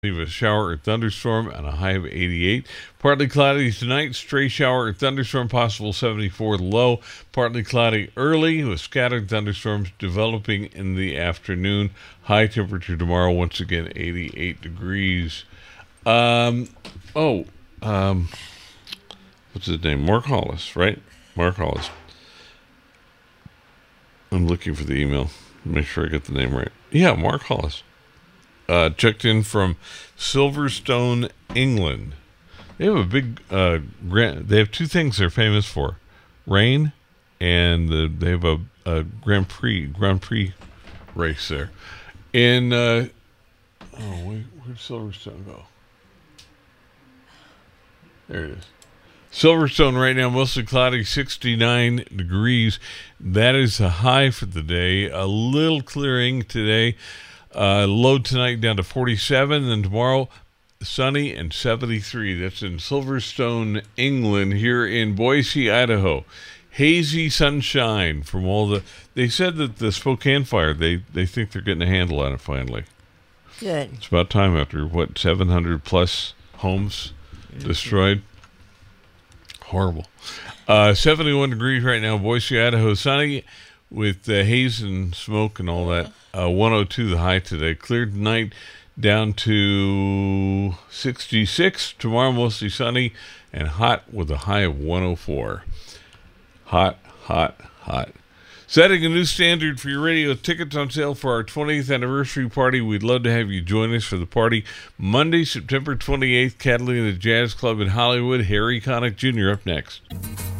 Leave a shower or thunderstorm and a high of 88. Partly cloudy tonight, stray shower or thunderstorm possible, 74 low. Partly cloudy early with scattered thunderstorms developing in the afternoon. High temperature tomorrow, once again, 88 degrees. What's his name? Mark Hollis, right? Mark Hollis. I'm looking for the email. Make sure I get the name right. Yeah, Mark Hollis. Checked in from Silverstone, England. They have a big they have two things they're famous for: rain, and they have a Grand Prix race there. Where'd Silverstone go? There it is. Silverstone right now, mostly cloudy, 69 degrees. That is the high for the day. A little clearing today. Low tonight down to 47, then tomorrow sunny and 73. That's in Silverstone, England. Here in Boise, Idaho, hazy sunshine from all the. They said that the Spokane fire, they think they're getting a handle on it finally. Good. It's about time after 700 plus homes destroyed. Horrible. 71 degrees right now, Boise, Idaho, sunny with haze and smoke and all that. 102 the high today. Cleared tonight down to 66. Tomorrow mostly sunny and hot with a high of 104. Hot, hot, hot. Setting a new standard for your radio. Tickets on sale for our 20th anniversary party. We'd love to have you join us for the party. Monday, September 28th, Catalina Jazz Club in Hollywood. Harry Connick Jr. up next.